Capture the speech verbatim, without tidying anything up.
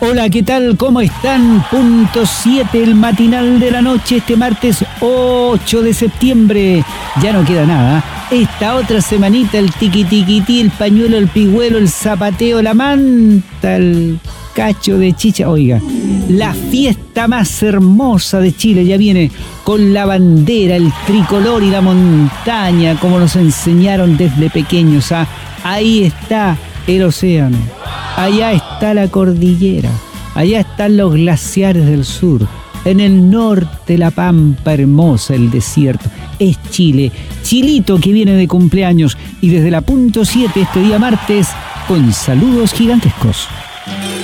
Hola, ¿qué tal? ¿Cómo están? Punto siete, el matinal de la noche, este martes ocho de septiembre. Ya no queda nada. Esta otra semanita, el tiqui-tiqui-ti, el pañuelo, el pigüelo, el zapateo, la manta, el cacho de chicha. Oiga, la fiesta más hermosa de Chile ya viene con la bandera, el tricolor y la montaña, como nos enseñaron desde pequeños. ¿Ah? Ahí está el océano. Allá está la cordillera, allá están los glaciares del sur, en el norte la pampa hermosa, el desierto. Es Chile, Chilito que viene de cumpleaños y desde la punto siete este día martes con saludos gigantescos.